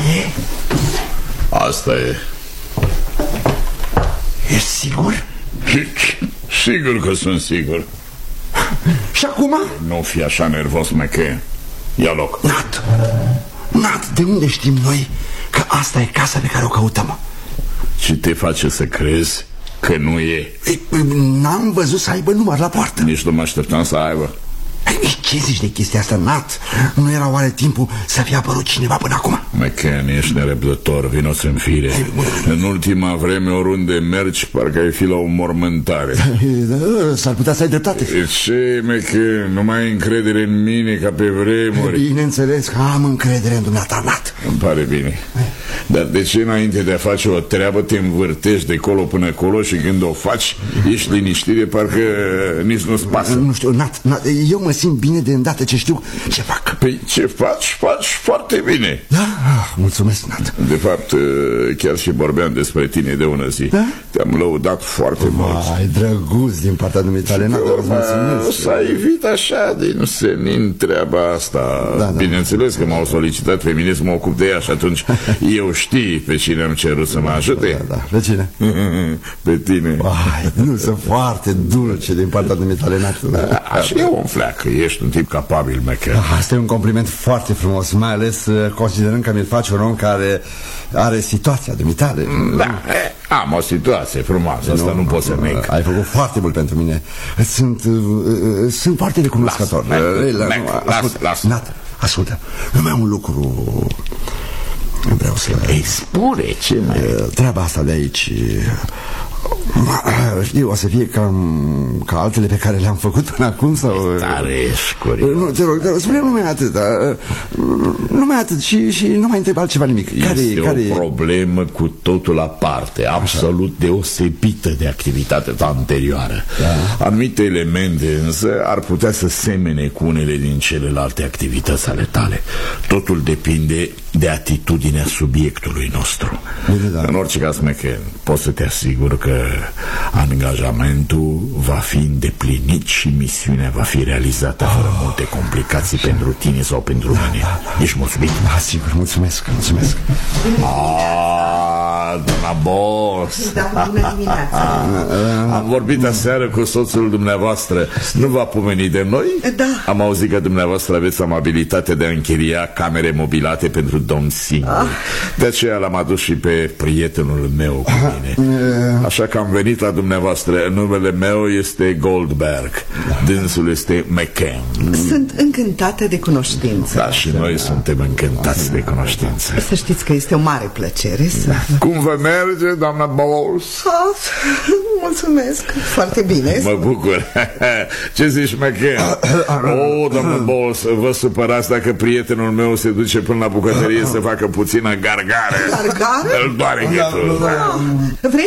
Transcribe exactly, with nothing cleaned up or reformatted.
e? Asta e. Ești sigur? Sigur că sunt sigur. Și acum? Nu fi așa nervos, McCann. Ia loc. Nat, Nat, de unde știm noi că asta e casa pe care o căutăm? Ce te face să crezi că nu e? N-am văzut să aibă număr la poartă. Nici nu mă așteptam să aibă. Ce zici de chestia asta, Nat? Nu era oare timpul să fie apărut cineva până acum? McCann, ești nerăbdător, vino-ți în fire. În ultima vreme, oriunde mergi, parcă ai fi la o mormântare. S-ar putea să ai dreptate. Ce, McCann, nu mai ai încredere în mine ca pe vremuri? Bineînțeles că am încredere în dumneata, Nat. Îmi pare bine. Dar de ce înainte de a face o treabă te învârtești de colo până colo și când o faci ești liniștit de parcă nici nu-ți pasă? Nu știu, Nat, Nat, eu mă simt bine de îndată ce știu ce fac. Păi ce faci? Faci foarte bine. Da? Ah, mulțumesc, Nat. De fapt, chiar și vorbeam despre tine de ună zi. Da? Te-am lăudat foarte mult. Ai drăguț din partea dumitale, Nat, dar îți mulțumesc. S-a evit așa din senin treaba asta. Da, da. Bineînțeles că m-au solicitat pe mine să mă ocup de ea și atunci eu știi pe cine am cerut să mă ajute. Da, da. Pe cine? Pe tine. Ai, nu, sunt foarte dulce din partea dumitale, Nat. Așa e un fleac, ești un tip capabil, McCann. Asta e un compliment foarte frumos, mai ales considerând că mi-l face un om care are situația dumitale. Da, am o situație frumoasă, asta nu, nu pot să neg. Ai făcut foarte mult pentru mine. Sunt, sunt foarte recunoscător. Lasă, lasă. Nat, ascultă, numai un lucru vreau să... Ei, spune, ce mai... Treaba asta de aici... Știu, o să fie ca, ca altele pe care le-am făcut până acum sau... Tare ești curios. Nu, te rog, te rog, spune numai atât. Numai atât și, și nu mai întreb altceva nimic. Care, este care... o problemă cu totul aparte, absolut deosebită de activitatea ta anterioară. Da. Anumite elemente însă ar putea să semene cu unele din celelalte activități ale tale. Totul depinde de atitudinea subiectului nostru. Bine, da. În orice caz, McCann, pot să te asigur că angajamentul va fi îndeplinit și misiunea va fi realizată fără multe complicații pentru tine sau pentru mine. Ești mulțumit? Da, sigur, mulțumesc, mulțumesc. Aaaa, doamna Boss. Da, bună dimineața. Am vorbit aseară cu soțul dumneavoastră. Nu v-a pomenit de noi? Da. Am auzit că dumneavoastră aveți amabilitatea de a închiria camere mobilate pentru domn singur. Ah. De aceea l-am adus și pe prietenul meu cu mine. Așa că am venit la dumneavoastră. Numele meu este Goldberg. Dânsul este McCann. Sunt încântată de cunoștință. Da, și noi suntem încântați de cunoștință. Să știți că este o mare plăcere să... Cum vă merge, doamna Bowles? Oh, mulțumesc, foarte bine. Mă bucur. Ce zici, McCann? Oh, doamna Bowles, vă supărați dacă prietenul meu se duce până la bucătărie să facă puțină gargară. Gargară? Îl doare ghetul. Vrei